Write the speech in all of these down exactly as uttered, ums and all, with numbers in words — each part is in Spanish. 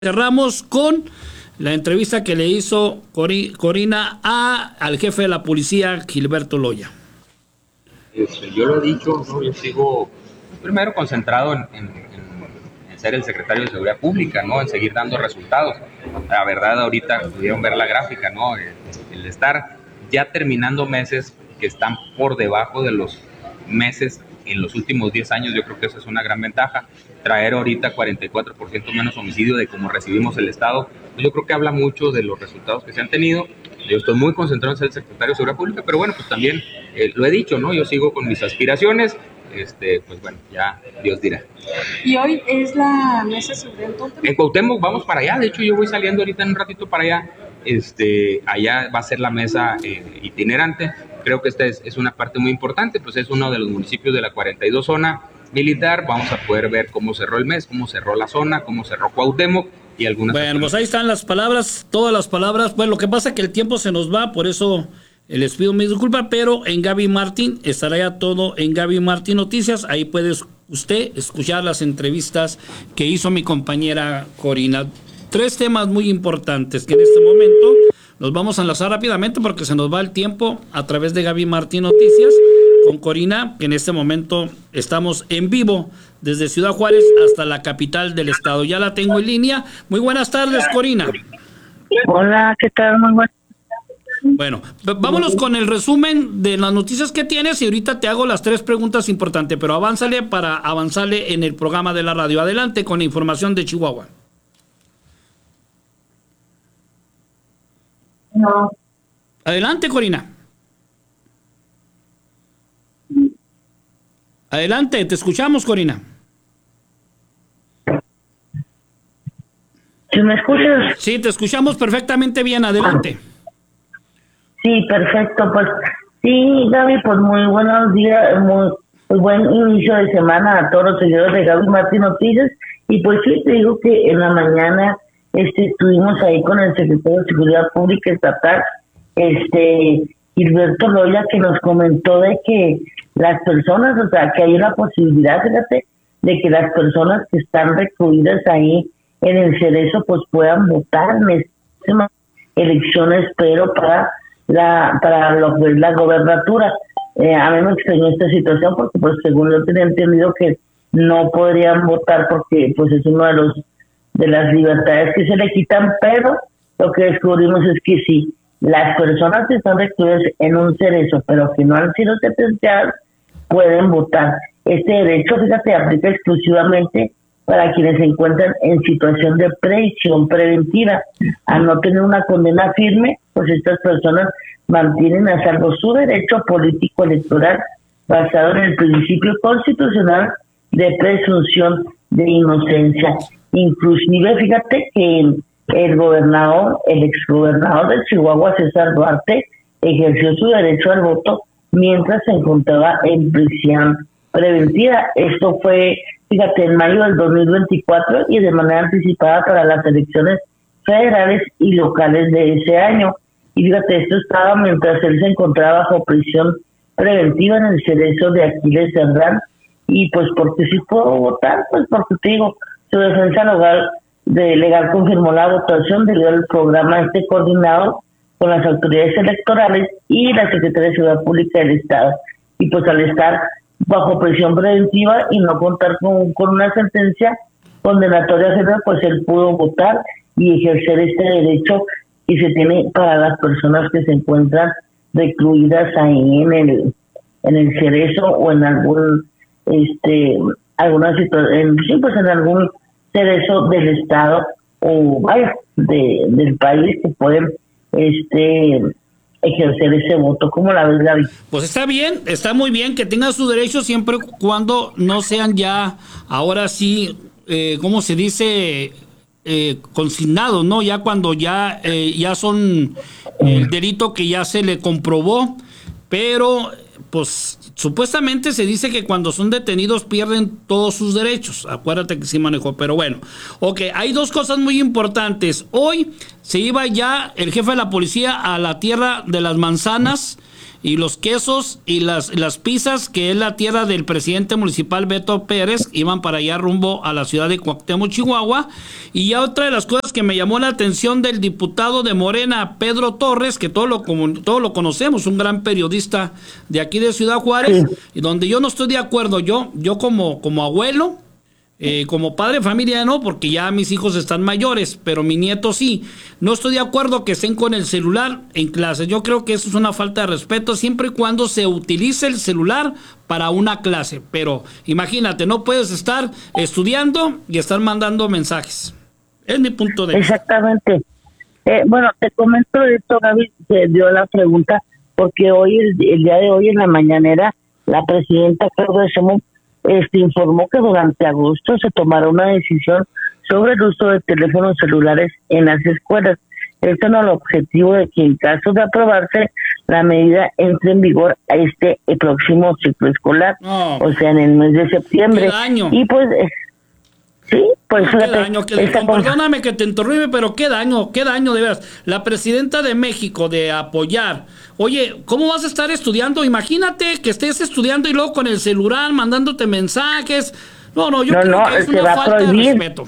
Cerramos con la entrevista que le hizo Cori, Corina a, al jefe de la policía, Gilberto Loya. Este, yo lo he dicho, ¿no? Yo sigo primero concentrado en, en, en ser el secretario de Seguridad Pública, ¿no? En seguir dando resultados. La verdad, ahorita pudieron ver la gráfica, ¿no? El, el estar ya terminando meses que están por debajo de los meses en los últimos diez años, yo creo que esa es una gran ventaja. Traer ahorita cuarenta y cuatro por ciento menos homicidio de como recibimos el Estado, pues yo creo que habla mucho de los resultados que se han tenido. Yo estoy muy concentrado en ser el secretario de Seguridad Pública, pero bueno, pues también eh, lo he dicho, ¿no? Yo sigo con mis aspiraciones, este, pues bueno, ya Dios dirá. Y hoy es la mesa de seguridad en Cuauhtémoc. En Cuauhtémoc vamos para allá, de hecho yo voy saliendo ahorita en un ratito para allá, este, allá va a ser la mesa eh, itinerante. Creo que esta es, es una parte muy importante, pues es uno de los municipios de la cuarenta y dos zona militar. Vamos a poder ver cómo cerró el mes, cómo cerró la zona, cómo cerró Cuauhtémoc y algunas... Bueno, pues ahí están las palabras, todas las palabras. Bueno, lo que pasa es que el tiempo se nos va, por eso les pido mi disculpa, pero en Gaby Martín, estará ya todo en Gaby Martín Noticias. Ahí puede usted escuchar las entrevistas que hizo mi compañera Corina. Tres temas muy importantes que en este momento nos vamos a enlazar rápidamente porque se nos va el tiempo a través de Gaby Martín Noticias con Corina, que en este momento estamos en vivo desde Ciudad Juárez hasta la capital del estado. Ya la tengo en línea. Muy buenas tardes, Corina. Hola, ¿qué tal? Muy buenas. Bueno, vámonos con el resumen de las noticias que tienes y ahorita te hago las tres preguntas importantes, pero avánzale para avanzarle en el programa de la radio. Adelante con la información de Chihuahua. No. Adelante, Corina. Adelante, te escuchamos, Corina. ¿Sí me escuchas? Sí, te escuchamos perfectamente bien. Adelante. Sí, perfecto. Pues sí, Gaby, pues muy buenos días, muy, muy buen inicio de semana a todos los seguidores de Gaby Martín Noticias. Y pues sí, te digo que en la mañana este estuvimos ahí con el secretario de Seguridad Pública Estatal, este Gilberto Loya, que nos comentó de que las personas, o sea, que hay una posibilidad, fíjate, de que las personas que están recluidas ahí en el Cerezo pues puedan votar en las próximas elecciones, pero para la para lo que es la gobernatura. Eh, a mí me extrañó esta situación porque pues según yo tenía entendido que no podrían votar porque pues es uno de los de las libertades que se le quitan, pero lo que descubrimos es que sí, las personas que están recluidas en un Cerezo, pero que no han sido sentenciadas, pueden votar. Este derecho, fíjate, aplica exclusivamente para quienes se encuentran en situación de prisión preventiva. Al no tener una condena firme, pues estas personas mantienen a salvo su derecho político electoral basado en el principio constitucional de presunción de inocencia. Inclusive, fíjate que el gobernador, el exgobernador de Chihuahua, César Duarte, ejerció su derecho al voto mientras se encontraba en prisión preventiva. Esto fue, fíjate, en mayo del dos mil veinticuatro y de manera anticipada para las elecciones federales y locales de ese año. Y fíjate, esto estaba mientras él se encontraba bajo prisión preventiva en el Cerezo de Aquiles Cerdán. Y pues, porque sí puedo votar, pues porque te digo, su defensa legal, de legal confirmó la votación debido al programa este coordinado con las autoridades electorales y la Secretaría de Seguridad Pública del Estado. Y pues al estar bajo prisión preventiva y no contar con, con una sentencia condenatoria general, pues él pudo votar y ejercer este derecho que se tiene para las personas que se encuentran recluidas ahí en el en el Cerezo o en algún este alguna situación, sí, pues en algún Cerezo del Estado o vaya de, del país que pueden este ejercer ese voto. ¿Cómo la ves, Gaby? Pues está bien, está muy bien que tengan su derecho siempre y cuando no sean ya, ahora sí, eh, ¿cómo se dice? Eh, consignados, ¿no? Ya cuando ya, eh, ya son el delito que ya se le comprobó, pero pues supuestamente se dice que cuando son detenidos pierden todos sus derechos. Acuérdate que sí manejó, pero bueno. Ok, hay dos cosas muy importantes. Hoy se iba ya el jefe de la policía a la tierra de las manzanas y los quesos y las, las pizzas, que es la tierra del presidente municipal Beto Pérez, iban para allá rumbo a la ciudad de Cuauhtémoc, Chihuahua. Y ya otra de las cosas que me llamó la atención del diputado de Morena, Pedro Torres, que todos lo, todo lo conocemos, un gran periodista de aquí de Ciudad Juárez, sí. Y donde yo no estoy de acuerdo, yo, yo como, como abuelo, Eh, como padre de familia no, porque ya mis hijos están mayores, pero mi nieto sí. No estoy de acuerdo que estén con el celular en clase. Yo creo que eso es una falta de respeto siempre y cuando se utilice el celular para una clase. Pero imagínate, no puedes estar estudiando y estar mandando mensajes. Es mi punto de vista. Exactamente. Eh, bueno, te comento esto, Gaby, que dio la pregunta, porque hoy, el, el día de hoy en la mañanera, la presidenta Claudia Sheinbaum Este informó que durante agosto se tomará una decisión sobre el uso de teléfonos celulares en las escuelas. Esto con el objetivo de que en caso de aprobarse la medida entre en vigor este el próximo ciclo escolar, oh, o sea, en el mes de septiembre. ¿Qué daño? Y pues sí, pues qué daño, que, perdóname que te interrumpe, pero qué daño, qué daño de veras. La presidenta de México de apoyar. Oye, ¿cómo vas a estar estudiando? Imagínate que estés estudiando y luego con el celular mandándote mensajes. No, no, yo no, creo no, que es se una va falta a prohibir, de respeto.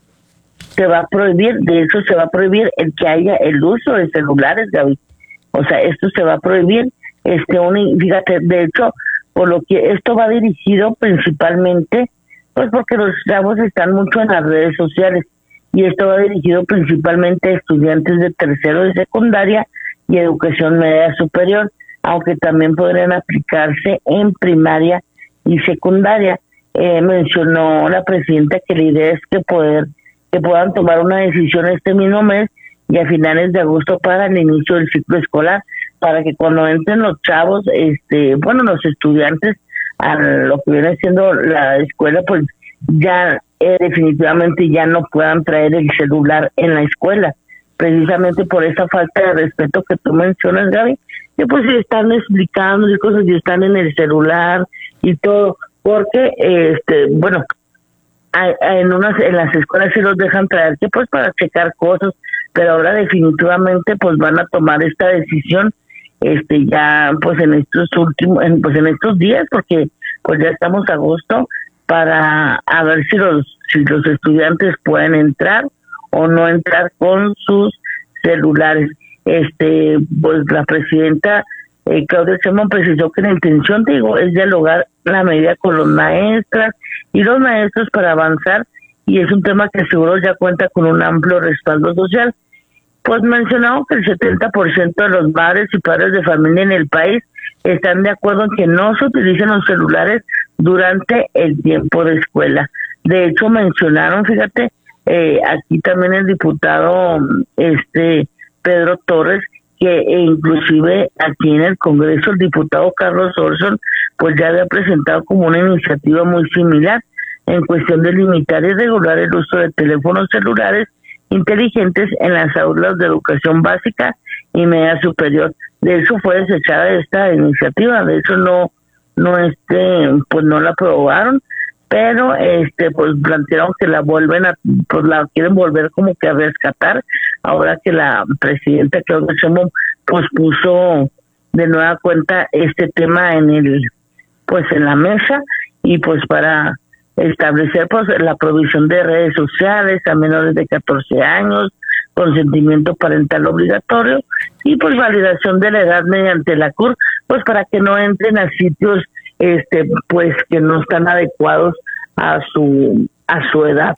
Se va a prohibir, de eso se va a prohibir el que haya el uso de celulares, Gaby. O sea, esto se va a prohibir. Este, un, fíjate, de hecho, por lo que esto va dirigido principalmente, pues porque los chavos están mucho en las redes sociales, y esto va dirigido principalmente a estudiantes de tercero de secundaria y educación media superior, aunque también podrían aplicarse en primaria y secundaria. Eh, mencionó la presidenta que la idea es que poder que puedan tomar una decisión este mismo mes y a finales de agosto para el inicio del ciclo escolar, para que cuando entren los chavos, este, bueno, los estudiantes a lo que viene siendo la escuela, pues ya eh, definitivamente ya no puedan traer el celular en la escuela, precisamente por esa falta de respeto que tú mencionas, Gaby, que pues si están explicando y cosas y están en el celular y todo, porque este bueno, hay, hay en unas en las escuelas sí los dejan traer que pues para checar cosas, pero ahora definitivamente pues van a tomar esta decisión este ya pues en estos últimos en, pues en estos días, porque pues ya estamos a agosto, para a ver si los si los estudiantes pueden entrar o no entrar con sus celulares. Este pues la presidenta eh, Claudia Sheinbaum precisó que la intención, te digo, es dialogar la medida con los maestras y los maestros para avanzar, y es un tema que seguro ya cuenta con un amplio respaldo social. Pues mencionamos que el setenta por ciento de los padres y padres de familia en el país están de acuerdo en que no se utilicen los celulares durante el tiempo de escuela. De hecho, mencionaron, fíjate, eh, aquí también el diputado este Pedro Torres, que eh, inclusive aquí en el Congreso el diputado Carlos Orson pues ya había presentado como una iniciativa muy similar en cuestión de limitar y regular el uso de teléfonos celulares inteligentes en las aulas de educación básica y media superior. De eso fue desechada esta iniciativa, de eso no no este pues no la aprobaron, pero este pues plantearon que la vuelven a pues la quieren volver como que a rescatar ahora que la presidenta Claudia Sheinbaum pues puso de nueva cuenta este tema en el pues en la mesa, y pues para establecer pues la provisión de redes sociales a menores de catorce años, consentimiento parental obligatorio y pues validación de la edad mediante la C U R, pues para que no entren a sitios este pues que no están adecuados a su a su edad.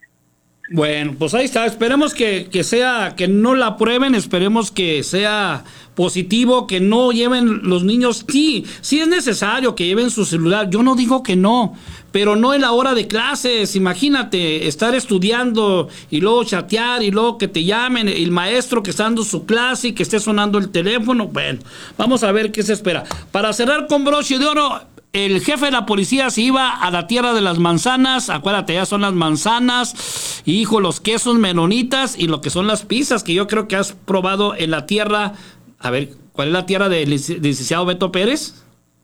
Bueno, pues ahí está, esperemos que, que sea, que no la aprueben, esperemos que sea positivo, que no lleven los niños, sí, sí es necesario que lleven su celular, yo no digo que no, pero no en la hora de clases. Imagínate estar estudiando y luego chatear y luego que te llamen el maestro que está dando su clase y que esté sonando el teléfono. Bueno, vamos a ver qué se espera. Para cerrar con broche de oro, el jefe de la policía se iba a la tierra de las manzanas, acuérdate, ya son las manzanas, hijo, los quesos menonitas y lo que son las pizzas, que yo creo que has probado en la tierra. A ver, ¿cuál es la tierra del licenciado Beto Pérez?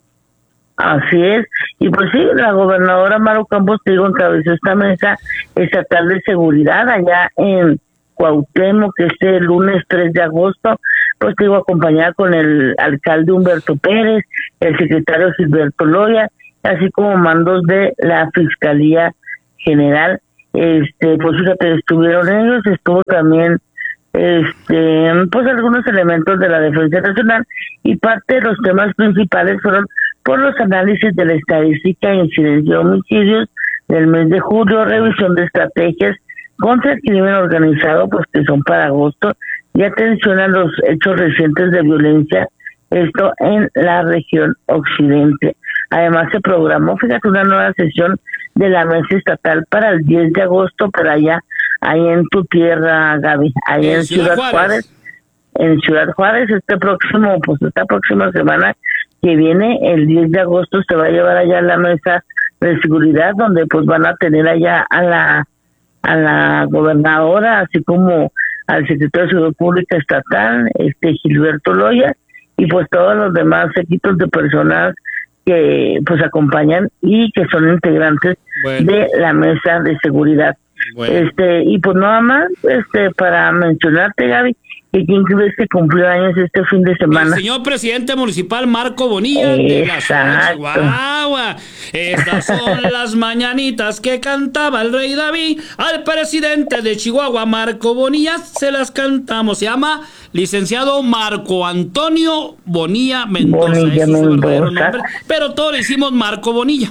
Así es, y pues sí, la gobernadora Maru Campos, te digo, encabezó esta mesa estatal de seguridad allá en Cuauhtémoc, que este lunes tres de agosto, pues te digo, acompañada con el alcalde Humberto Pérez, el secretario Gilberto Loya, así como mandos de la Fiscalía General. Este, pues fíjate, estuvieron ellos, estuvo también este, pues algunos elementos de la Defensa Nacional, y parte de los temas principales fueron por los análisis de la estadística de incidencia de homicidios del mes de julio, revisión de estrategias contra el crimen organizado, pues que son para agosto, y atención a los hechos recientes de violencia, esto en la región occidente. Además se programó, fíjate, una nueva sesión de la mesa estatal para el diez de agosto, por allá, ahí en tu tierra, Gaby, ahí en, en Ciudad, Ciudad Juárez. Juárez, en Ciudad Juárez, este próximo, pues esta próxima semana que viene, el diez de agosto, se va a llevar allá la mesa de seguridad, donde pues van a tener allá a la a la gobernadora, así como al secretario de Seguridad Pública Estatal, este Gilberto Loya, y pues todos los demás equipos de personas que pues acompañan y que son integrantes bueno. de la mesa de seguridad. Bueno. Este, y pues nada más, este, para mencionarte, Gaby, que quién crees que cumplió años este fin de semana. El señor presidente municipal Marco Bonilla de la ciudad de Chihuahua. Estas son las mañanitas que cantaba el rey David al presidente de Chihuahua, Marco Bonilla. Se las cantamos. Se llama licenciado Marco Antonio Bonilla Mendoza. Bonilla, ese es su verdadero nombre, pero todos le hicimos Marco Bonilla.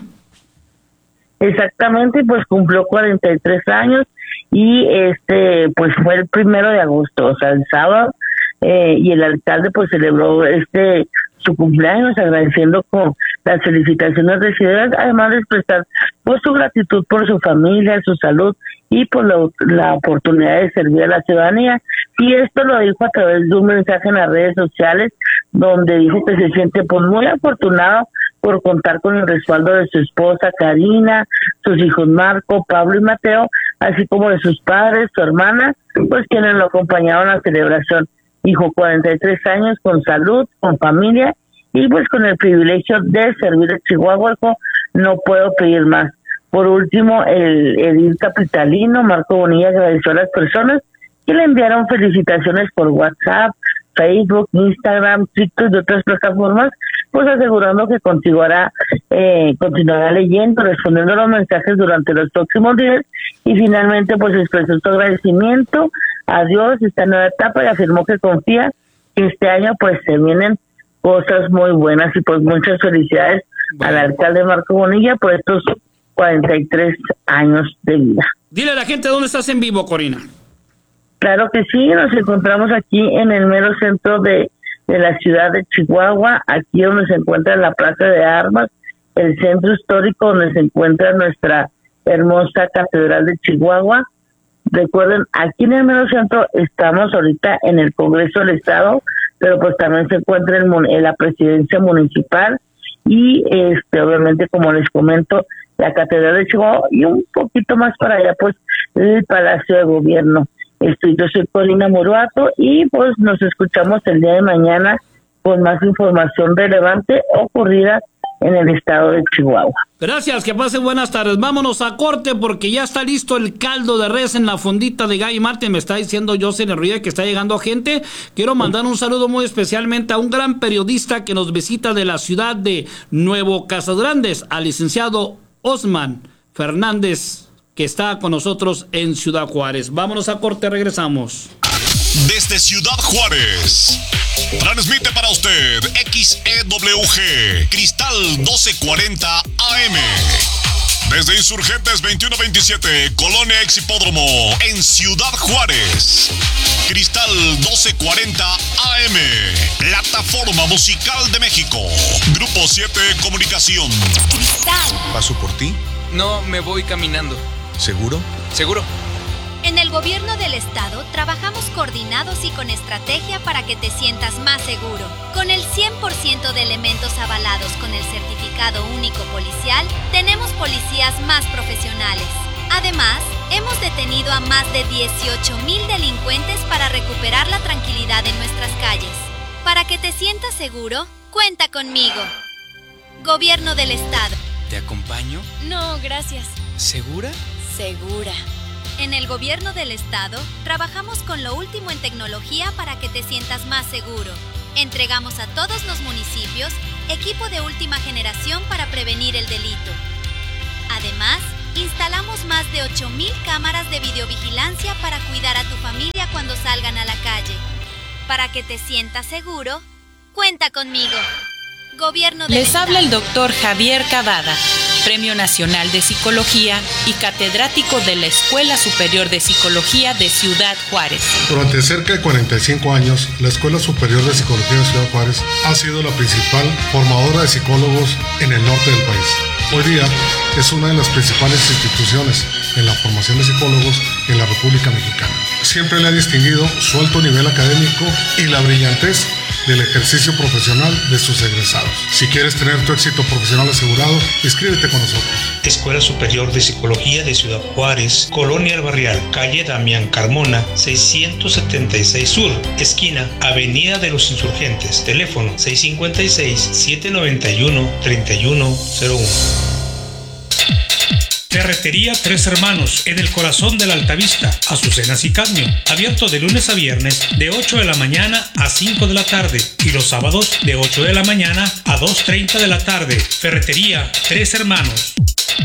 Exactamente, pues cumplió cuarenta y tres años. Y este, pues fue el primero de agosto, o sea, el sábado, eh, y el alcalde pues celebró este su cumpleaños, agradeciendo con las felicitaciones recibidas, además de expresar pues su gratitud por su familia, su salud y por la, la oportunidad de servir a la ciudadanía. Y esto lo dijo a través de un mensaje en las redes sociales, donde dijo que se siente pues muy afortunado por contar con el respaldo de su esposa Karina, sus hijos Marco, Pablo y Mateo, así como de sus padres, su hermana, pues quienes lo acompañaron a la celebración. Dijo cuarenta y tres años con salud, con familia y pues con el privilegio de servir a Chihuahua, no puedo pedir más. Por último, el edil capitalino Marco Bonilla agradeció a las personas que le enviaron felicitaciones por WhatsApp, Facebook, Instagram, TikTok y otras plataformas, pues asegurando que continuará, eh, continuará leyendo, respondiendo a los mensajes durante los próximos días, y finalmente pues expresó su agradecimiento a Dios esta nueva etapa y afirmó que confía que este año pues se vienen cosas muy buenas, y pues muchas felicidades bueno. al alcalde Marco Bonilla por estos cuarenta y tres años de vida. Dile a la gente dónde estás en vivo, Corina. Claro que sí, nos encontramos aquí en el mero centro de, de la ciudad de Chihuahua, aquí donde se encuentra la Plaza de Armas, el centro histórico donde se encuentra nuestra hermosa Catedral de Chihuahua. Recuerden, aquí en el mero centro estamos ahorita en el Congreso del Estado, pero pues también se encuentra en, en la Presidencia Municipal y este obviamente, como les comento, la Catedral de Chihuahua, y un poquito más para allá pues el Palacio de Gobierno. Estoy, yo soy Corina Muruato y pues nos escuchamos el día de mañana con más información relevante ocurrida en el estado de Chihuahua. Gracias, que pasen buenas tardes. Vámonos a corte porque ya está listo el caldo de res en la fondita de Gaby Martín. Me está diciendo Jocelyn Ruiz que está llegando gente. Quiero mandar un saludo muy especialmente a un gran periodista que nos visita de la ciudad de Nuevo Casas Grandes, al licenciado Osman Fernández, que está con nosotros en Ciudad Juárez. Vámonos a corte, regresamos. Desde Ciudad Juárez, transmite para usted X E W G, Cristal doce cuarenta A M. Desde Insurgentes veintiuno veintisiete, Colonia Ex Hipódromo, en Ciudad Juárez. Cristal doce cuarenta A M, Plataforma Musical de México. Grupo siete Comunicación. Cristal. ¿Paso por ti? No, me voy caminando. ¿Seguro? Seguro. En el gobierno del estado trabajamos coordinados y con estrategia para que te sientas más seguro. Con el cien por ciento de elementos avalados con el certificado único policial, tenemos policías más profesionales. Además, hemos detenido a más de dieciocho mil delincuentes para recuperar la tranquilidad en nuestras calles. Para que te sientas seguro, cuenta conmigo. Gobierno del estado. ¿Te acompaño? No, gracias. ¿Segura? Segura. En el gobierno del estado, trabajamos con lo último en tecnología para que te sientas más seguro. Entregamos a todos los municipios equipo de última generación para prevenir el delito. Además, instalamos más de ocho mil cámaras de videovigilancia para cuidar a tu familia cuando salgan a la calle. Para que te sientas seguro, cuenta conmigo. Gobierno del Les estado. habla el doctor Javier Cavada, Premio Nacional de Psicología y catedrático de la Escuela Superior de Psicología de Ciudad Juárez. Durante cerca de cuarenta y cinco años, la Escuela Superior de Psicología de Ciudad Juárez ha sido la principal formadora de psicólogos en el norte del país. Hoy día es una de las principales instituciones en la formación de psicólogos en la República Mexicana. Siempre le ha distinguido su alto nivel académico y la brillantez del ejercicio profesional de sus egresados. Si quieres tener tu éxito profesional asegurado, inscríbete con nosotros. Escuela Superior de Psicología de Ciudad Juárez, Colonia El Barrial, calle Damián Carmona, seiscientos setenta y seis Sur, esquina Avenida de los Insurgentes, teléfono seis cinco seis, siete nueve uno, tres uno cero uno. Ferretería Tres Hermanos, en el corazón de la Altavista, Azucenas y Cadmio, abierto de lunes a viernes de ocho de la mañana a cinco de la tarde y los sábados de ocho de la mañana a dos treinta de la tarde. Ferretería Tres Hermanos.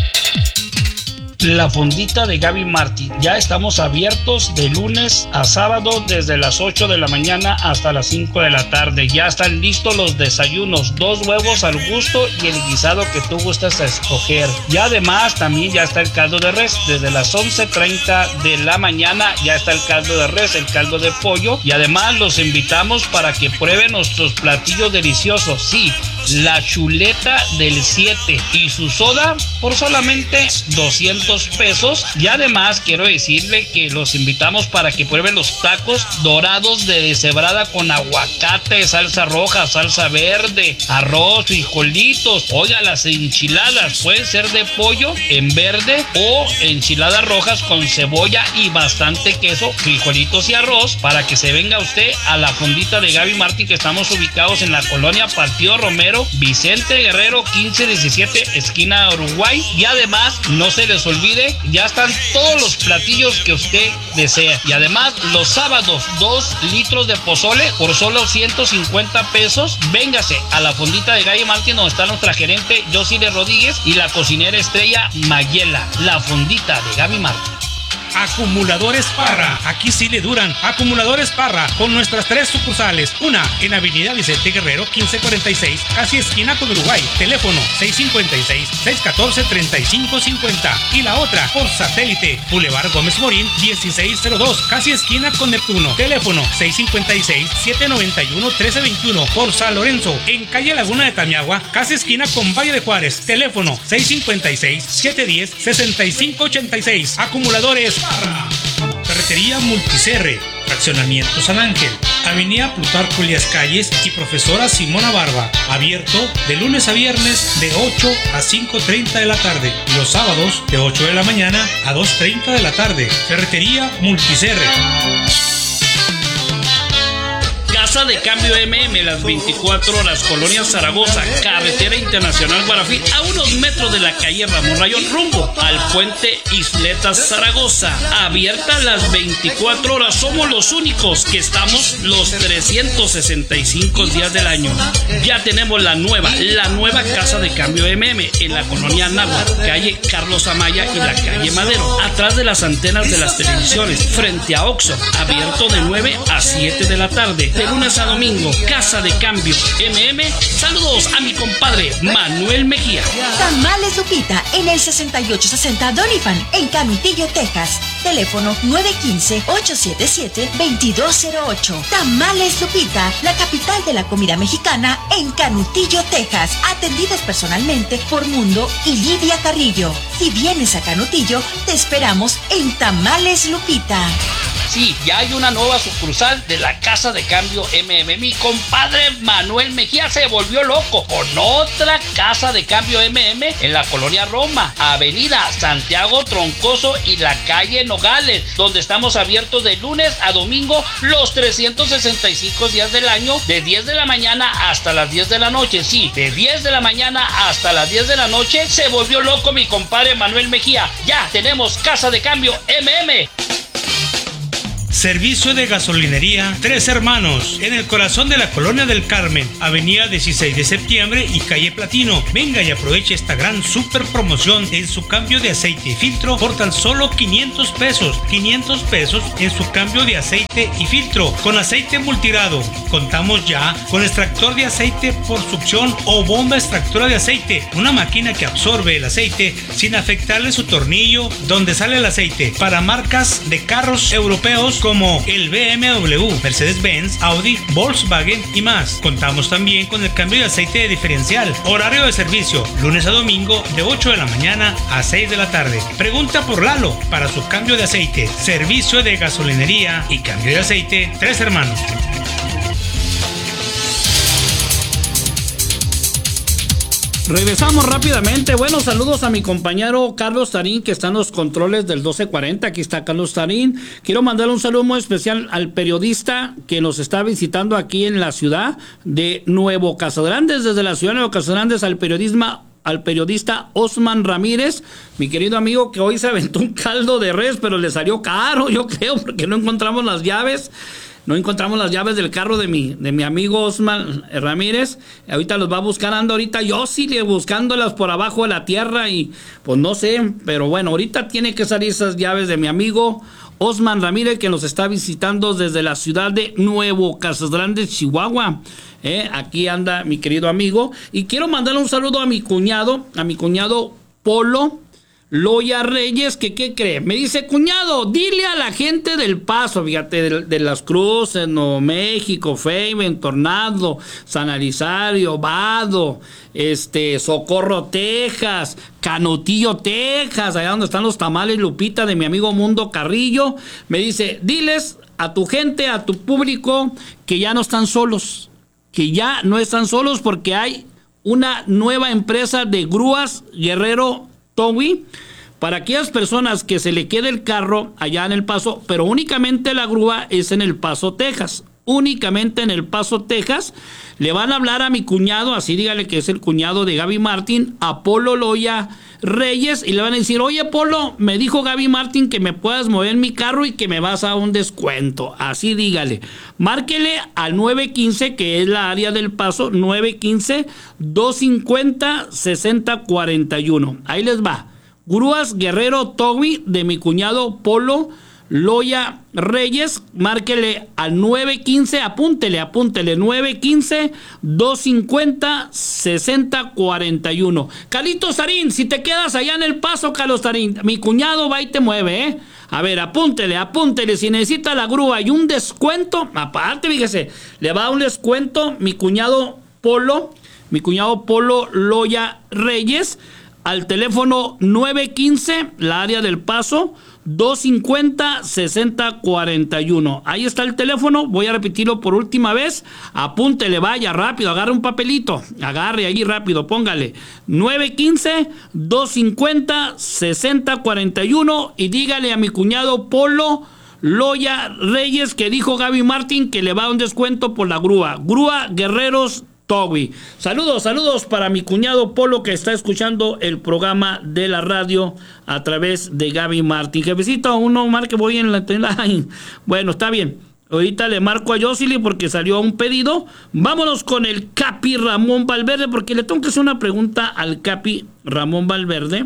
La fondita de Gaby Martín. Ya estamos abiertos de lunes a sábado desde las ocho de la mañana hasta las cinco de la tarde. Ya están listos los desayunos, dos huevos al gusto y el guisado que tú gustas a escoger. Y además también ya está el caldo de res. Desde las once treinta de la mañana ya está el caldo de res, el caldo de pollo. Y además los invitamos para que prueben nuestros platillos deliciosos. Sí, la chuleta del siete y su soda por solamente doscientos pesos. Y además quiero decirle que los invitamos para que prueben los tacos dorados de deshebrada con aguacate, salsa roja, salsa verde, arroz, frijolitos. Oiga, las enchiladas pueden ser de pollo en verde o enchiladas rojas con cebolla y bastante queso, frijolitos y arroz, para que se venga usted a la fondita de Gaby Martín, que estamos ubicados en la colonia Partido Romero, Vicente Guerrero quince diecisiete, esquina Uruguay. Y además no se les olvide, ya están todos los platillos que usted desea. Y además los sábados dos litros de pozole por solo ciento cincuenta pesos. Véngase a la fondita de Gaby Martín, donde está nuestra gerente Josile Rodríguez y la cocinera estrella Mayela. La fondita de Gaby Martín. Acumuladores Parra, aquí sí le duran. Acumuladores Parra, con nuestras tres sucursales. Una en Avenida Vicente Guerrero quince cuarenta y seis, casi esquina con Uruguay, teléfono seis cinco seis, seis uno cuatro, tres cinco cinco cero. Y la otra por satélite, Boulevard Gómez Morín dieciséis cero dos, casi esquina con Neptuno, teléfono seis cinco seis, siete nueve uno, uno tres dos uno. Por San Lorenzo, en calle Laguna de Tamiagua, casi esquina con Valle de Juárez, teléfono seis cinco seis, siete uno cero, seis cinco ocho seis. Acumuladores Parra. Ferretería Multicerre, Fraccionamiento San Ángel, Avenida Plutarco Elías Calles y Profesora Simona Barba, abierto de lunes a viernes de ocho a cinco treinta de la tarde y los sábados de ocho de la mañana a dos treinta de la tarde. Ferretería Multicerre. Casa de Cambio M M, las veinticuatro horas, Colonia Zaragoza, Carretera Internacional Guarafí, a unos metros de la calle Ramón Rayón, rumbo al puente Isletas Zaragoza. Abierta las veinticuatro horas, somos los únicos que estamos los trescientos sesenta y cinco días del año. Ya tenemos la nueva, la nueva Casa de Cambio M M en la Colonia Náhuatl, calle Carlos Amaya y la calle Madero, atrás de las antenas de las televisiones, frente a Oxxo, abierto de nueve a siete de la tarde. De lunes a domingo, Casa de Cambio M M. Saludos a mi compadre Manuel Mejía. Tamales Lupita en el sesenta y ocho sesenta Doniphan en Canutillo, Texas. Teléfono nueve uno cinco, ocho siete siete, dos dos cero ocho. Tamales Lupita, la capital de la comida mexicana en Canutillo, Texas. Atendidas personalmente por Mundo y Lidia Carrillo. Si vienes a Canutillo, te esperamos en Tamales Lupita. Sí, ya hay una nueva sucursal de la Casa de Cambio eme eme. Mi compadre Manuel Mejía se volvió loco con otra casa de cambio eme eme en la colonia Roma, avenida Santiago Troncoso y la calle Nogales, donde estamos abiertos de lunes a domingo los trescientos sesenta y cinco días del año, de diez de la mañana hasta las diez de la noche. Sí, de diez de la mañana hasta las diez de la noche. Se volvió loco mi compadre Manuel Mejía. Ya tenemos casa de cambio eme eme. Servicio de gasolinería Tres Hermanos, en el corazón de la Colonia del Carmen, avenida dieciséis de septiembre y calle Platino. Venga y aproveche esta gran super promoción en su cambio de aceite y filtro por tan solo quinientos pesos. quinientos pesos en su cambio de aceite y filtro con aceite multirado. Contamos ya con extractor de aceite por succión o bomba extractora de aceite, una máquina que absorbe el aceite sin afectarle su tornillo donde sale el aceite, para marcas de carros europeos como el be eme doble u, Mercedes-Benz, Audi, Volkswagen y más. Contamos también con el cambio de aceite de diferencial. Horario de servicio, lunes a domingo de ocho de la mañana a seis de la tarde. Pregunta por Lalo para su cambio de aceite. Servicio de gasolinería y cambio de aceite Tres Hermanos. Regresamos rápidamente. Bueno, saludos a mi compañero Carlos Tarín, que está en los controles del doce cuarenta. Aquí está Carlos Tarín. Quiero mandar un saludo muy especial al periodista que nos está visitando aquí en la ciudad de Nuevo Casagrandes. Desde la ciudad de Nuevo Casagrandes al periodismo al periodista Osman Ramírez, mi querido amigo, que hoy se aventó un caldo de res, pero le salió caro, yo creo, porque no encontramos las llaves. No encontramos las llaves del carro de mi, de mi amigo Osman Ramírez. Ahorita los va a buscar, anda ahorita yo sí buscándolas por abajo de la tierra y pues no sé, pero bueno, ahorita tiene que salir esas llaves de mi amigo Osman Ramírez, que nos está visitando desde la ciudad de Nuevo Casagrandes, Chihuahua. Eh, aquí anda mi querido amigo. Y quiero mandarle un saludo a mi cuñado, a mi cuñado Polo Loya Reyes, que ¿qué cree? Me dice, cuñado, dile a la gente del Paso, fíjate, de, de Las Cruces, Nuevo México, Feyben, Tornado, San Elizario, Vado, este, Socorro, Texas, Canutillo, Texas, allá donde están los tamales Lupita de mi amigo Mundo Carrillo. Me dice, diles a tu gente, a tu público, que ya no están solos, que ya no están solos porque hay una nueva empresa de grúas Guerrero Towing, para aquellas personas que se le quede el carro allá en El Paso, pero únicamente la grúa es en El Paso, Texas. Únicamente en El Paso, Texas. Le van a hablar a mi cuñado, así dígale que es el cuñado de Gaby Martín, a Polo Loya Reyes, y le van a decir, oye Polo, me dijo Gaby Martín que me puedas mover mi carro y que me vas a dar un descuento. Así dígale. Márquele al nueve quince, que es la área del Paso, nueve quince, dos cincuenta, sesenta cuarenta y uno. Ahí les va. Grúas Guerrero Towing de mi cuñado Polo Loya Reyes. Márquele al nueve quince, apúntele, apúntele, nueve quince, dos cincuenta, sesenta cuarenta y uno. Carlitos Tarín, si te quedas allá en El Paso, Carlos Tarín, mi cuñado va y te mueve, ¿eh? A ver, apúntele, apúntele, si necesita la grúa y un descuento, aparte, fíjese, le va a un descuento mi cuñado Polo, mi cuñado Polo Loya Reyes, al teléfono nueve quince, la área del Paso, dos cincuenta, sesenta cuarenta y uno. Ahí está el teléfono, voy a repetirlo por última vez. Apúntele, vaya rápido, agarre un papelito, agarre ahí rápido, póngale nueve quince, dos cincuenta, sesenta cuarenta y uno y dígale a mi cuñado Polo Loya Reyes que dijo Gaby Martín que le va a un descuento por la grúa. Grúa Guerreros Towing. Saludos, saludos para mi cuñado Polo, que está escuchando el programa de la radio a través de Gaby Martín. Jefecito, uno marque, voy en la timeline. Bueno, está bien. Ahorita le marco a Yosili porque salió un pedido. Vámonos con el Capi Ramón Valverde, porque le tengo que hacer una pregunta al Capi Ramón Valverde.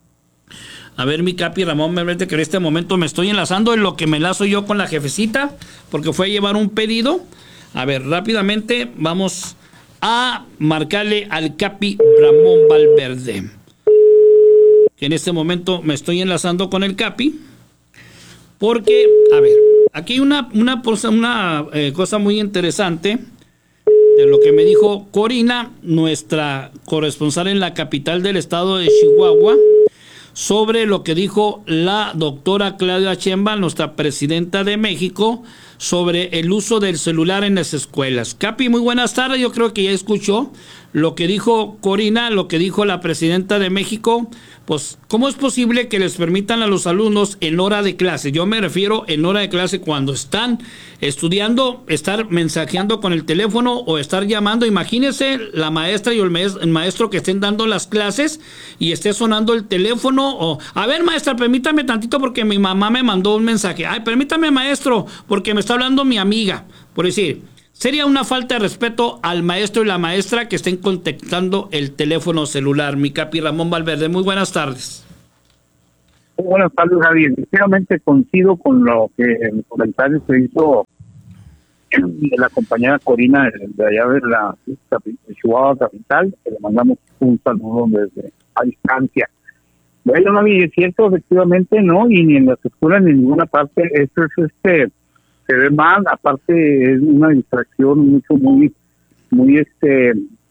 A ver, mi Capi Ramón Valverde, que en este momento me estoy enlazando en lo que me enlazo yo con la jefecita, porque fue a llevar un pedido. A ver, rápidamente vamos a marcarle al Capi Ramón Valverde, que en este momento me estoy enlazando con el Capi, porque, a ver, aquí hay una, una, una eh, cosa muy interesante de lo que me dijo Corina, nuestra corresponsal en la capital del estado de Chihuahua, sobre lo que dijo la doctora Claudia Sheinbaum, nuestra presidenta de México, sobre el uso del celular en las escuelas. Capi, muy buenas tardes. Yo creo que ya escuchó lo que dijo Corina, lo que dijo la presidenta de México. Pues, ¿cómo es posible que les permitan a los alumnos en hora de clase? Yo me refiero en hora de clase cuando están estudiando, estar mensajeando con el teléfono o estar llamando. Imagínense la maestra y el maestro que estén dando las clases y esté sonando el teléfono. O, a ver, maestra, permítame tantito porque mi mamá me mandó un mensaje. Ay, permítame, maestro, porque me está hablando mi amiga. Por decir, sería una falta de respeto al maestro y la maestra que estén contactando el teléfono celular. Mi Capi Ramón Valverde, muy buenas tardes. Muy buenas tardes, Javier. Efectivamente coincido con lo que el comentario que hizo de la compañera Corina de allá de la de Chihuahua capital, que le mandamos un saludo desde a distancia. Bueno, Javier, es cierto, efectivamente, no, y ni en las escuelas ni en ninguna parte, esto es este... se ve mal, aparte es una distracción mucho muy muy este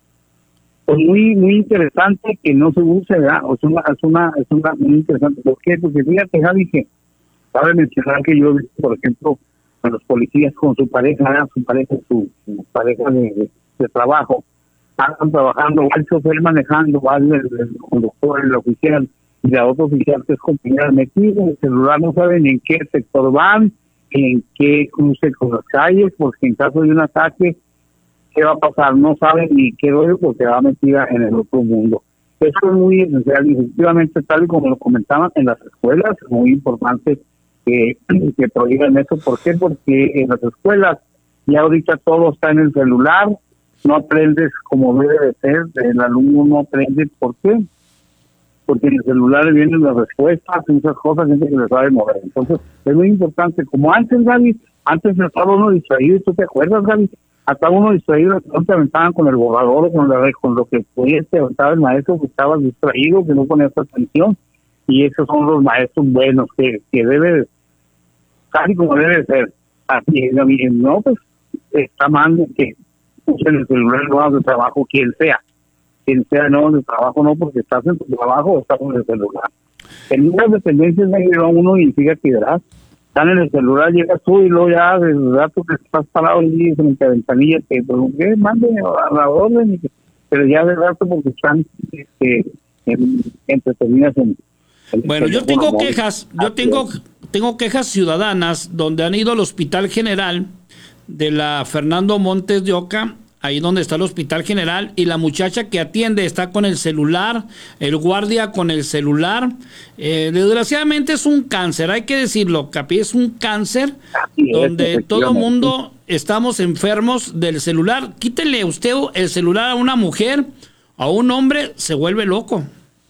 pues muy muy interesante que no se use, ¿verdad? O sea, es una es una muy interesante. ¿Por qué? Porque fíjate, Javi, que cabe mencionar que yo, por ejemplo, a los policías con su pareja, su pareja, su, su pareja de, de, de trabajo, están trabajando, va el chofer manejando, va el, el conductor, el oficial, y la otra oficial que es compañera metida en el celular, no saben en qué sector van, en qué cruce con las calles, porque en caso de un ataque, ¿qué va a pasar? No saben ni qué rollo porque va metida en el otro mundo. Eso es muy esencial y efectivamente, tal y como lo comentaban en las escuelas, es muy importante que, que prohíban eso. ¿Por qué? Porque en las escuelas ya ahorita todo está en el celular, no aprendes como debe de ser, el alumno no aprende. ¿Por qué? Porque en el celular vienen las respuestas, muchas cosas, gente que le sabe mover. Entonces, es muy importante. Como antes, Gaby, antes estaba uno distraído, ¿tú te acuerdas, Gaby? Hasta uno distraído, no te aventaban con el borrador, con, la, con lo que podías, te aventaba el maestro, que estabas distraído, que no ponías atención. Y esos son los maestros buenos, que, que debe, casi como debe ser. Así es, Gaby. No, pues, está mal que usen el celular en de trabajo, quien sea. Quien sea, no, de trabajo no, porque estás en tu trabajo o estás en el celular. En muchas dependencias me lleva uno y fíjate, verás, están en el celular, llegas tú y luego ya, desde el rato que estás parado allí frente a la ventanilla, que pues, ¿qué? Mande a la orden, pero ya de rato porque están este, en, entretenidas en, en bueno, yo tengo móvil. quejas, yo tengo, tengo quejas ciudadanas donde han ido al Hospital General de la Fernando Montes de Oca, ahí donde está el Hospital General, y la muchacha que atiende está con el celular, el guardia con el celular. Eh, desgraciadamente es un cáncer, hay que decirlo, Capi, es un cáncer Así donde es, todo el mundo estamos enfermos del celular. Quítele usted el celular a una mujer, a un hombre, se vuelve loco.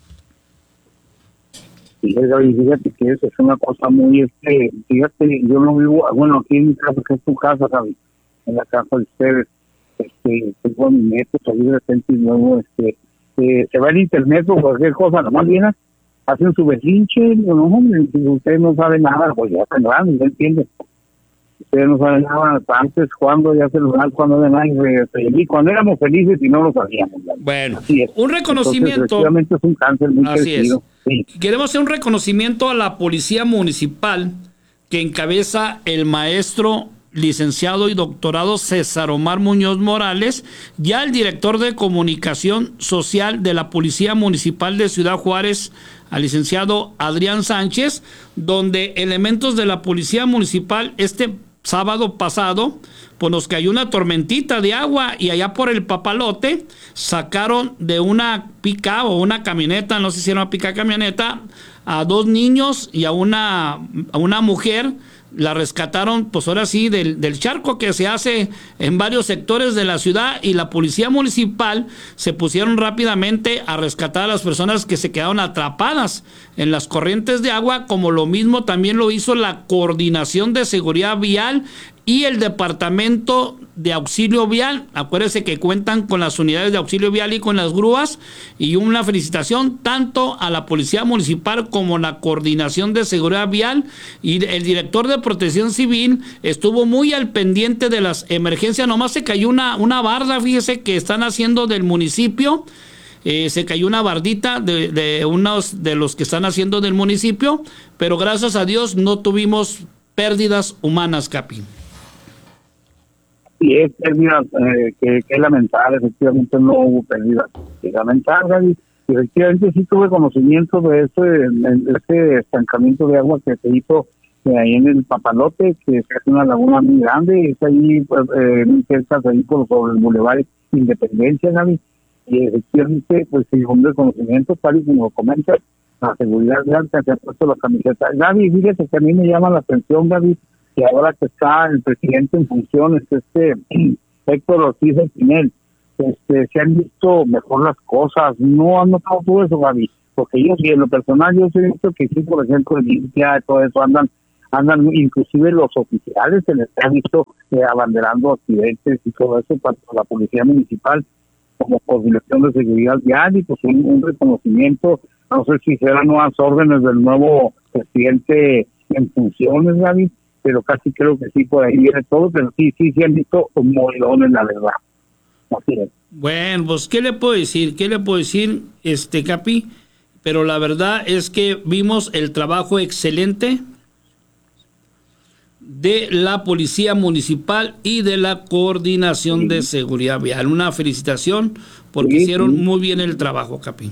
Fíjate que eso es una cosa muy, este, fíjate, yo no vivo, bueno, aquí en mi casa, que es tu casa, Javi, en la casa de ustedes. Este, tengo a mi nieto, ahí de repente y luego este, eh, se va el internet o cualquier cosa, nomás vienen, hacen su berrinche, no, hombre, si ustedes no saben nada, pues ya están grandes, ¿me entienden? Ustedes no saben nada, antes, cuando ya celular, cuando de nada, y cuando éramos felices y no lo sabíamos. ¿Verdad? Bueno, un reconocimiento. Entonces, efectivamente es un cáncer muy así crecido. Es. Sí. Queremos hacer un reconocimiento a la Policía Municipal que encabeza el maestro licenciado y doctorado César Omar Muñoz Morales, ya el director de comunicación social de la Policía Municipal de Ciudad Juárez, al licenciado Adrián Sánchez, donde elementos de la Policía Municipal este sábado pasado, pues nos cayó una tormentita de agua y allá por el Papalote sacaron de una pica o una camioneta, no sé si era una pica camioneta, a dos niños y a una, a una mujer. La rescataron, pues ahora sí, del, del charco que se hace en varios sectores de la ciudad, y la policía municipal se pusieron rápidamente a rescatar a las personas que se quedaron atrapadas en las corrientes de agua, como lo mismo también lo hizo la Coordinación de Seguridad Vial y el Departamento de Auxilio Vial. Acuérdense que cuentan con las unidades de auxilio vial y con las grúas, y una felicitación tanto a la Policía Municipal como la Coordinación de Seguridad Vial, y el director de Protección Civil estuvo muy al pendiente de las emergencias. Nomás se cayó una, una barda, fíjese, que están haciendo del municipio. eh, se cayó una bardita de, de unos de los que están haciendo del municipio, pero gracias a Dios no tuvimos pérdidas humanas, Capi. Sí, es pérdidas eh, que, que es lamentable, efectivamente no hubo pérdidas, es lamentable. Efectivamente sí tuve conocimiento de ese, de ese estancamiento de agua que se hizo eh, ahí en el Papalote, que es una laguna muy grande, es ahí pues, eh, muy cerca, ahí por sobre el Boulevard Independencia, Gaby, y efectivamente pues se un reconocimiento, tal y como lo comentas, la seguridad real que se ha puesto la camiseta. Gaby, fíjate que a mí me llama la atención, Gaby, que ahora que está el presidente en funciones, este Héctor Ortiz Espinel, este, se han visto mejor las cosas. No han notado todo eso, Gaby, porque yo, y en lo personal, yo he visto que sí, por ejemplo, el limpia, todo eso, andan, andan, inclusive los oficiales se les ha visto eh, abanderando accidentes y todo eso para la policía municipal, como coordinación de seguridad vial, y pues un, un reconocimiento, no sé si serán nuevas órdenes del nuevo presidente en funciones, Gaby, pero casi creo que sí, por ahí viene todo, pero sí, sí, sí han visto moridones, la verdad. Así es. Bueno, pues, ¿qué le puedo decir? ¿Qué le puedo decir, este Capi? Pero la verdad es que vimos el trabajo excelente de la Policía Municipal y de la Coordinación sí. de Seguridad Vial. Una felicitación porque sí, hicieron sí. muy bien el trabajo, Capi.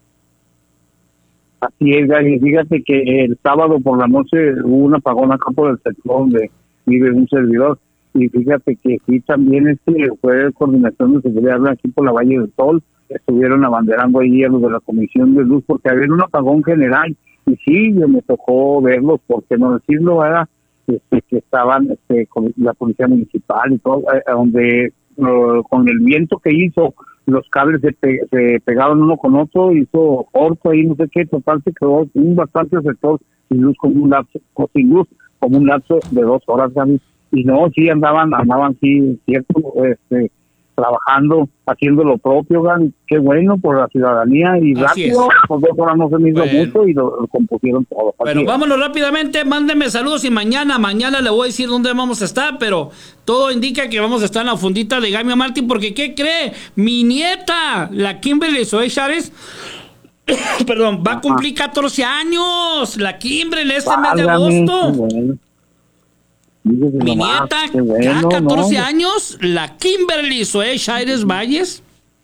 Así es, Gary. Fíjate que el sábado por la noche hubo un apagón acá por el sector donde vive un servidor. Y fíjate que sí, también este fue coordinación de seguridad aquí por la Valle del Sol. Estuvieron abanderando ahí a los de la Comisión de Luz porque había un apagón general. Y sí, me tocó verlos, porque no decirlo, era este, que estaban este, con la Policía Municipal y todo, eh, donde uh, con el viento que hizo, los cables se, pe se pegaron uno con otro, hizo corto ahí, no sé qué, total se quedó un bastante sector sin luz, como un lapso, sin luz, como un lapso de dos horas, Gaby. Y no, sí andaban, andaban, sí, cierto, este, trabajando, haciendo lo propio, Gaby. Qué bueno por la ciudadanía, y Así rápido, por dos horas no se me hizo bueno. mucho y lo, lo compusieron todo. Bueno, vámonos rápidamente, mándenme saludos y mañana, mañana le voy a decir dónde vamos a estar, pero todo indica que vamos a estar en la fundita de Gaby Martín, porque ¿qué cree? Mi nieta, la Kimberly Zoe Chávez, perdón, va a cumplir catorce años, la Kimberly, este Válgame, mes de agosto. Bueno. Mi nieta, bueno, ya catorce no. años, la Kimberly Zoe Chávez Valles.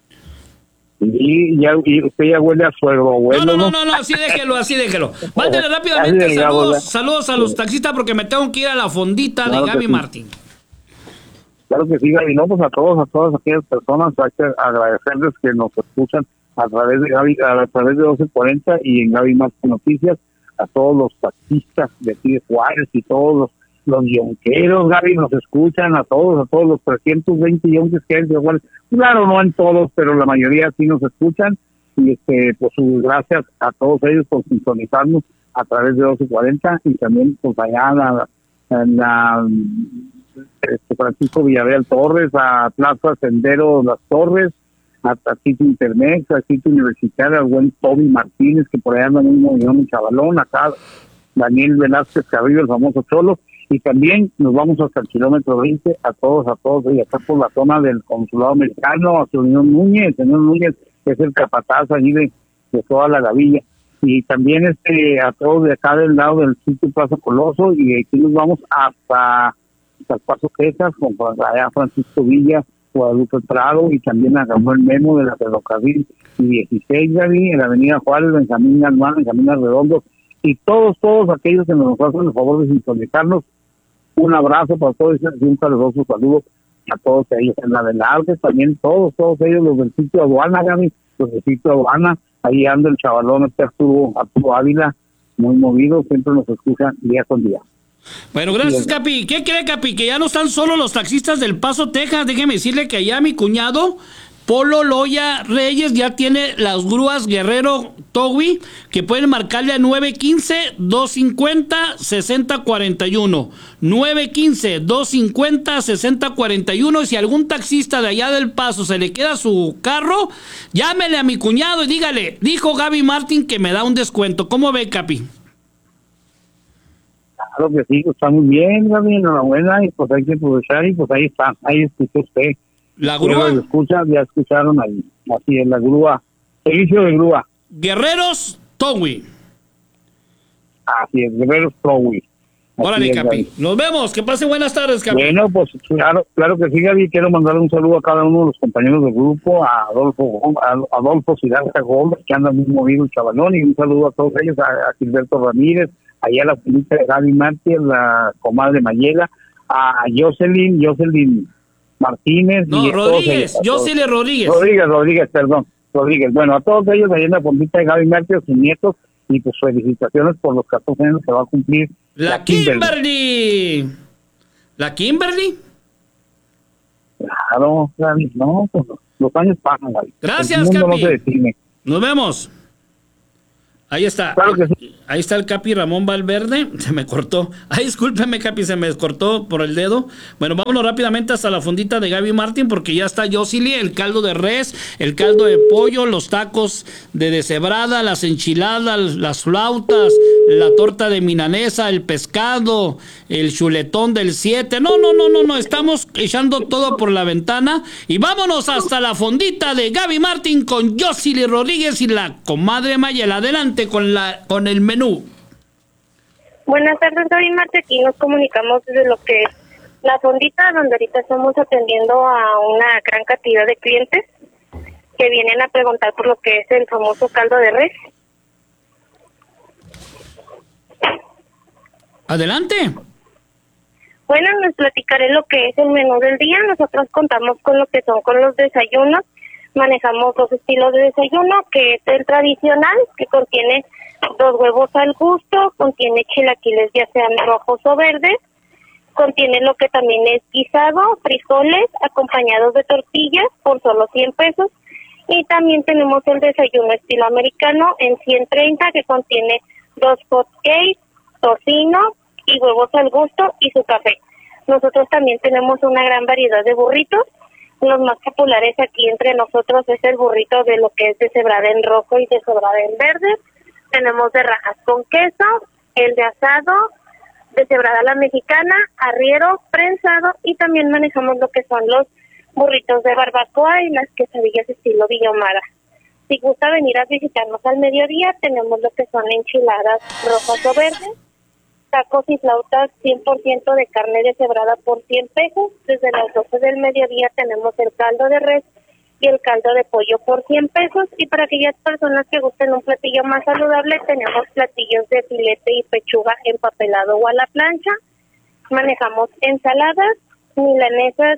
Y, ya, y usted ya huele a suegro, abuelo. No, no, no, no, no, así déjelo, así déjelo. Mándele rápidamente saludos, saludos a los taxistas porque me tengo que ir a la fondita claro de Gaby sí. Martín. Claro que sí, Gaby. No, pues a todos, a todas aquellas personas hay que agradecerles que nos escuchan a través de Gaby, a través de doce cuarenta y en Gaby Martín Noticias, a todos los taxistas de aquí de Juárez y todos los los yonqueros, Gaby, nos escuchan a todos, a todos los trescientos veinte yonques que hay de Juárez. Claro, no en todos, pero la mayoría sí nos escuchan, y este, pues gracias a todos ellos por sintonizarnos a través de doce cuarenta, y también pues allá en la, en la este, Francisco Villarreal Torres, a Plaza Sendero Las Torres, a, a Sitio Intermex, a Sitio Universitario, al buen Toby Martínez, que por allá anda un movimiento, un chavalón, acá Daniel Velázquez Carrillo, el famoso Cholo. Y también nos vamos hasta el kilómetro veinte, a todos, a todos, y acá por la zona del consulado americano, a señor Núñez, señor Núñez es el capataz allí de, de toda la Gavilla, y también este a todos de acá del lado del sitio Plaza Coloso, y aquí nos vamos hasta, hasta el Paso Texas, con allá Francisco Villa, Guadalupe Prado, y también a Samuel Memo de la Ferrocarril y dieciséis, Gaby, en la avenida Juárez, Benjamín Galván, Benjamín Arredondo, y todos, todos aquellos que nos hacen el favor de sintonizarnos. Un abrazo para todos y un caluroso saludo a todos ellos en la de la Artes, también todos, todos ellos, los del sitio Aduana, Gaby, los del sitio Aduana, ahí anda el chavalón este Arturo, Arturo Ávila, muy movido, siempre nos escuchan día con día. Bueno, gracias, Capi. ¿Qué cree, Capi? Que ya no están solo los taxistas del Paso, Texas. Déjeme decirle que allá mi cuñado Polo Loya Reyes ya tiene las grúas Guerrero Togui, que pueden marcarle a nueve uno cinco, dos cinco cero, seis cero cuatro uno. nueve uno cinco, dos cinco cero, seis cero cuatro uno. Y si algún taxista de allá del Paso se le queda su carro, llámele a mi cuñado y dígale, dijo Gaby Martín que me da un descuento. ¿Cómo ve, Capi? Claro que sí, está muy bien, Gaby, enhorabuena, y pues hay que aprovechar, y pues ahí está, ahí escuchó usted. La grúa. Escucha, ya escucharon ahí, así es, la grúa Servicio de grúa. Guerreros Towing. Así es, Guerreros Towing. Órale, Capi. Nos vemos. Que pase buenas tardes, Capi. Bueno, pues claro, claro que sí, Gaby. Quiero mandar un saludo a cada uno de los compañeros del grupo, a Adolfo, a Adolfo Sidarza Gómez, que anda muy movido el chavalón, y un saludo a todos ellos, a, a Gilberto Ramírez, allá a la finita de Gaby Martín, la comadre Mayela, a Jocelyn, Jocelyn Martínez. No, y Rodríguez, Jocelyn Rodríguez. Rodríguez, Rodríguez, perdón, Rodríguez. Bueno, a todos ellos allá en la fondita de Gaby Martín, a sus nietos, y pues felicitaciones por los catorce años que va a cumplir La, la Kimberly. Kimberly. ¿La Kimberly? Claro, no, pues los años pasan, Gaby. Gracias, Capi. No se detiene. Nos vemos. Ahí está. Claro que sí. Ahí está el Capi Ramón Valverde. Se me cortó. Ay, discúlpeme, Capi, se me cortó por el dedo. Bueno, vámonos rápidamente hasta la fondita de Gaby Martín, porque ya está Yosili, el caldo de res, el caldo de pollo, los tacos de deshebrada, las enchiladas, las flautas, la torta de milanesa, el pescado, el chuletón del siete. No, no, no, no, no. Estamos echando todo por la ventana. Y vámonos hasta la fondita de Gaby Martín con Yosili Rodríguez y la comadre Mayela. Adelante con la con el menú. Buenas tardes, Gaby Martín. Aquí nos comunicamos desde lo que es la fondita, donde ahorita estamos atendiendo a una gran cantidad de clientes que vienen a preguntar por lo que es el famoso caldo de res. Adelante. Bueno, les platicaré lo que es el menú del día. Nosotros contamos con lo que son con los desayunos. Manejamos dos estilos de desayuno, que es el tradicional, que contiene dos huevos al gusto, contiene chilaquiles ya sean rojos o verdes, contiene lo que también es guisado, frijoles acompañados de tortillas por solo cien pesos, y también tenemos el desayuno estilo americano en ciento treinta, que contiene dos hot cakes, tocino y huevos al gusto y su café. Nosotros también tenemos una gran variedad de burritos. Los más populares aquí entre nosotros es el burrito de lo que es deshebrada en rojo y deshebrada en verde. Tenemos de rajas con queso, el de asado, deshebrada a la mexicana, arriero, prensado, y también manejamos lo que son los burritos de barbacoa y las quesadillas estilo Villomara. Si gusta venir a visitarnos al mediodía, tenemos lo que son enchiladas rojas o verdes, tacos y flautas cien por ciento de carne deshebrada por cien pesos. Desde las doce del mediodía tenemos el caldo de res y el caldo de pollo por cien pesos. Y para aquellas personas que gusten un platillo más saludable, tenemos platillos de filete y pechuga empapelado o a la plancha. Manejamos ensaladas, milanesas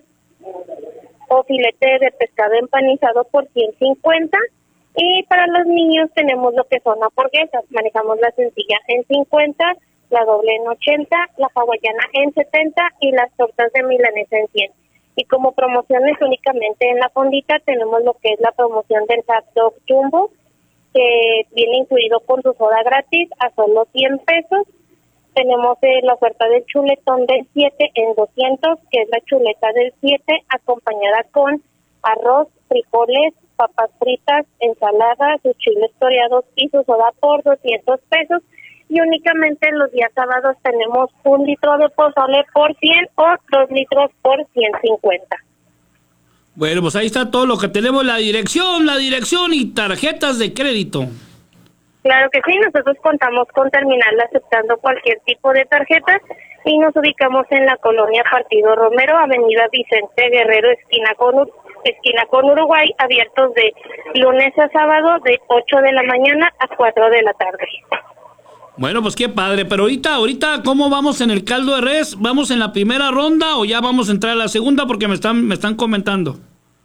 o filete de pescado empanizado por ciento cincuenta. Y para los niños tenemos lo que son hamburguesas. Manejamos la sencilla en cincuenta, la doble en ochenta, la hawaiana en setenta y las tortas de milanesa en cien. Y como promociones únicamente en la fondita tenemos lo que es la promoción del hot dog jumbo, que viene incluido con su soda gratis a solo cien pesos. Tenemos eh, la oferta del chuletón del siete en doscientos, que es la chuleta del siete acompañada con arroz, frijoles, papas fritas, ensaladas, sus chiles toreados y su soda por doscientos pesos. Y únicamente los días sábados tenemos un litro de pozole por cien o dos litros por ciento cincuenta. Bueno, pues ahí está todo lo que tenemos, la dirección, la dirección y tarjetas de crédito. Claro que sí, nosotros contamos con terminal aceptando cualquier tipo de tarjetas y nos ubicamos en la colonia Partido Romero, avenida Vicente Guerrero, esquina con, esquina con Uruguay, abiertos de lunes a sábado de ocho de la mañana a cuatro de la tarde. Bueno, pues qué padre, pero ahorita, ahorita, ¿cómo vamos en el caldo de res? ¿Vamos en la primera ronda o ya vamos a entrar a la segunda? Porque me están, me están comentando.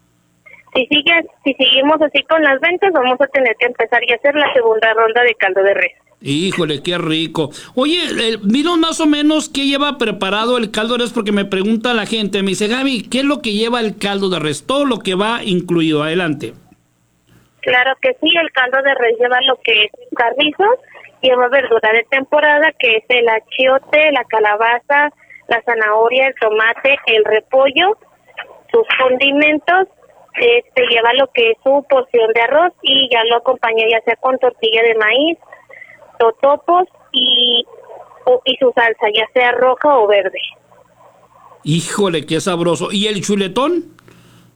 Si sigue, si seguimos así con las ventas, vamos a tener que empezar y hacer la segunda ronda de caldo de res. Híjole, qué rico. Oye, eh, ¿vieron más o menos qué lleva preparado el caldo de res? Porque me pregunta la gente, me dice, Gaby, ¿qué es lo que lleva el caldo de res? Todo lo que va incluido, adelante. Claro que sí, el caldo de res lleva lo que es el carrizo, lleva verdura de temporada, que es el achiote, la calabaza, la zanahoria, el tomate, el repollo, sus condimentos, este lleva lo que es su porción de arroz y ya lo acompaña ya sea con tortilla de maíz, totopos y, o, y su salsa, ya sea roja o verde. Híjole, qué sabroso. ¿Y el chuletón?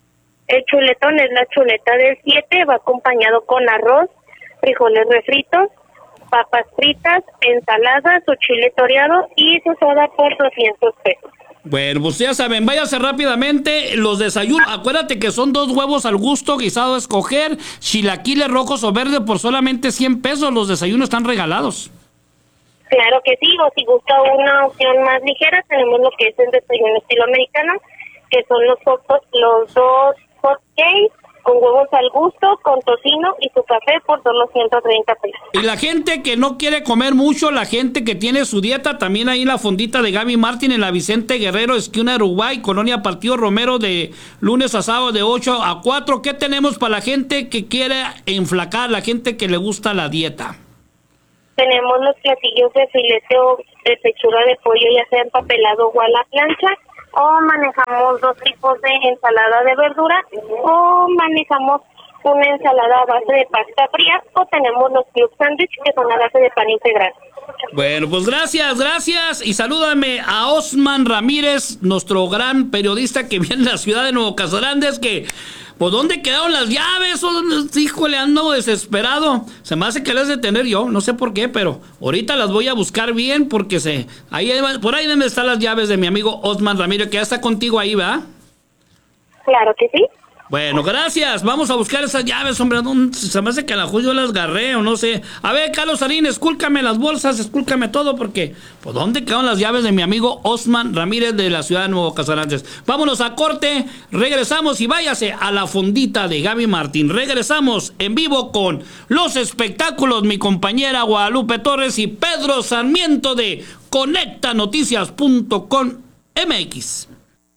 El chuletón es la chuleta del siete, va acompañado con arroz, frijoles refritos, papas fritas, ensaladas, su chile toreado y su soda por doscientos pesos. Bueno, pues ya saben, váyase rápidamente. Los desayunos, acuérdate que son dos huevos al gusto, guisado a escoger, chilaquiles rojos o verdes por solamente cien pesos. Los desayunos están regalados. Claro que sí, o si gusta una opción más ligera, tenemos lo que es el desayuno estilo americano, que son los hot, los dos hot cakes con huevos al gusto, con tocino y su café por solo ciento treinta pesos. Y la gente que no quiere comer mucho, la gente que tiene su dieta, también ahí en la fondita de Gaby Martín, en la Vicente Guerrero, esquina Uruguay, Colonia Partido Romero, de lunes a sábado de ocho a cuatro. ¿Qué tenemos para la gente que quiere enflacar, la gente que le gusta la dieta? Tenemos los platillos de filete o de pechuga de pollo, ya sea empapelado o a la plancha, o manejamos dos tipos de ensalada de verdura, o manejamos una ensalada a base de pasta fría, o tenemos los club sandwich que son a base de pan integral. Bueno, pues gracias, gracias, y salúdame a Osman Ramírez, nuestro gran periodista que viene de la ciudad de Nuevo Casalandes, que... ¿Pues dónde quedaron las llaves? Oh, híjole, ando desesperado. Se me hace que las de tener yo, no sé por qué, pero ahorita las voy a buscar bien porque se... ahí por ahí deben estar las llaves de mi amigo Osman Ramírez, que ya está contigo ahí, ¿verdad? Claro que sí. Bueno, gracias. Vamos a buscar esas llaves, hombre. Se me hace que a la yo las agarré o no sé. A ver, Carlos Sarín, escúlcame las bolsas, escúlcame todo, porque... ¿Pues dónde quedaron las llaves de mi amigo Osman Ramírez de la ciudad de Nuevo Casalantes? Vámonos a corte, regresamos y váyase a la fondita de Gaby Martín. Regresamos en vivo con los espectáculos, mi compañera Guadalupe Torres y Pedro Sarmiento de conecta noticias punto com M X.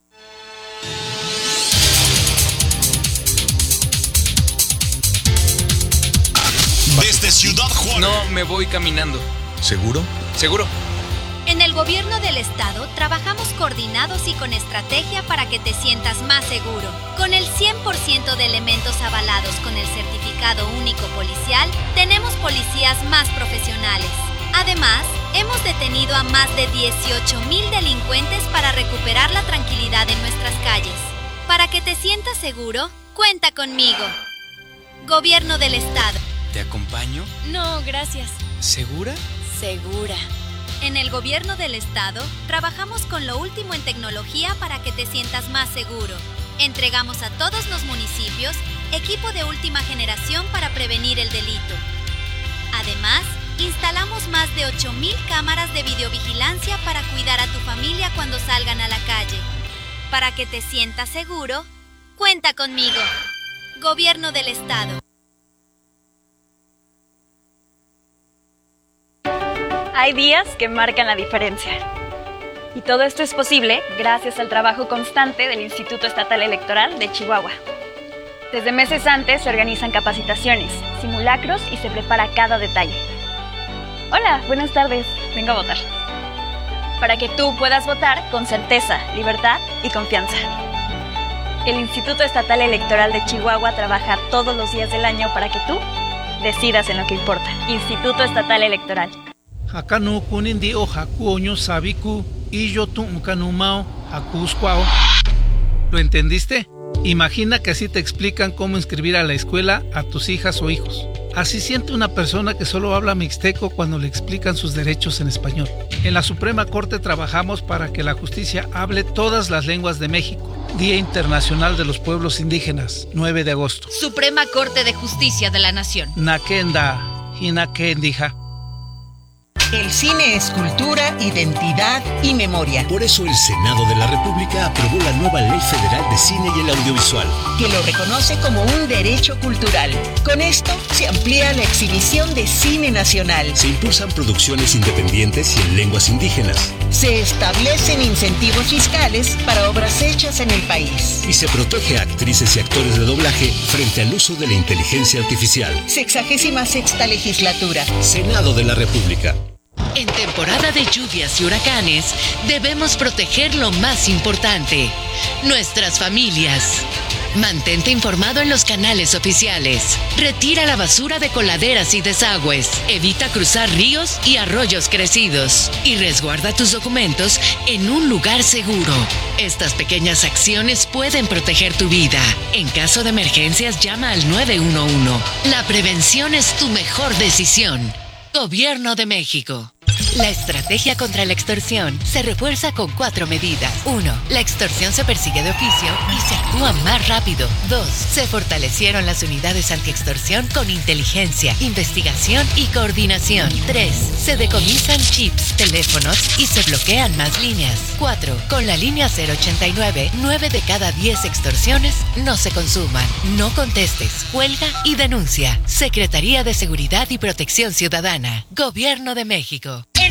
Desde Ciudad Juárez. No, me voy caminando. ¿Seguro? ¿Seguro? En el gobierno del estado trabajamos coordinados y con estrategia para que te sientas más seguro. Con el cien por ciento de elementos avalados con el certificado único policial, tenemos policías más profesionales. Además, hemos detenido a más de dieciocho mil delincuentes para recuperar la tranquilidad en nuestras calles. Para que te sientas seguro, cuenta conmigo. Gobierno del estado. ¿Te acompaño? No, gracias. ¿Segura? Segura. En el gobierno del estado, trabajamos con lo último en tecnología para que te sientas más seguro. Entregamos a todos los municipios equipo de última generación para prevenir el delito. Además, instalamos más de ocho mil cámaras de videovigilancia para cuidar a tu familia cuando salgan a la calle. Para que te sientas seguro, cuenta conmigo. Gobierno del estado. Hay días que marcan la diferencia. Y todo esto es posible gracias al trabajo constante del Instituto Estatal Electoral de Chihuahua. Desde meses antes se organizan capacitaciones, simulacros y se prepara cada detalle. Hola, buenas tardes. Vengo a votar. Para que tú puedas votar con certeza, libertad y confianza. El Instituto Estatal Electoral de Chihuahua trabaja todos los días del año para que tú decidas en lo que importa. Instituto Estatal Electoral. Hakanu kunindi o hakuoño sabiku y yo tu kanumao hakuskwao. ¿Lo entendiste? Imagina que así te explican cómo inscribir a la escuela a tus hijas o hijos. Así siente una persona que solo habla mixteco cuando le explican sus derechos en español. En la Suprema Corte trabajamos para que la justicia hable todas las lenguas de México. Día Internacional de los Pueblos Indígenas, nueve de agosto. Suprema Corte de Justicia de la Nación. Nakenda, hinakendija. El cine es cultura, identidad y memoria. Por eso el Senado de la República aprobó la nueva Ley Federal de Cine y el Audiovisual, que lo reconoce como un derecho cultural. Con esto se amplía la exhibición de cine nacional. Se impulsan producciones independientes y en lenguas indígenas. Se establecen incentivos fiscales para obras hechas en el país. Y se protege a actrices y actores de doblaje frente al uso de la inteligencia artificial. Sexagésima sexta legislatura. Senado de la República. En temporada de lluvias y huracanes, debemos proteger lo más importante, nuestras familias. Mantente informado en los canales oficiales. Retira la basura de coladeras y desagües. Evita cruzar ríos y arroyos crecidos. Y resguarda tus documentos en un lugar seguro. Estas pequeñas acciones pueden proteger tu vida. En caso de emergencias, llama al nueve uno uno. La prevención es tu mejor decisión. Gobierno de México. La estrategia contra la extorsión se refuerza con cuatro medidas. uno. La extorsión se persigue de oficio y se actúa más rápido. dos. Se fortalecieron las unidades antiextorsión con inteligencia, investigación y coordinación. tres. Se decomisan chips, teléfonos y se bloquean más líneas. cuatro. Con la línea cero ochenta y nueve, nueve de cada diez extorsiones no se consuman. No contestes, cuelga y denuncia. Secretaría de Seguridad y Protección Ciudadana. Gobierno de México.